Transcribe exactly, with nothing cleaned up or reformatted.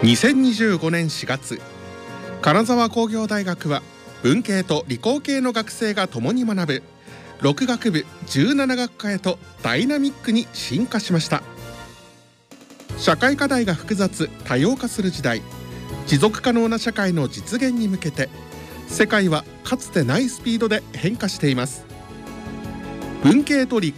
にせんにじゅうごねんしがつ、金沢工業大学は文系と理工系の学生が共に学ぶろく学部じゅうなな学科へとダイナミックに進化しました。社会課題が複雑多様化する時代、持続可能な社会の実現に向けて世界はかつてないスピードで変化しています。文系と理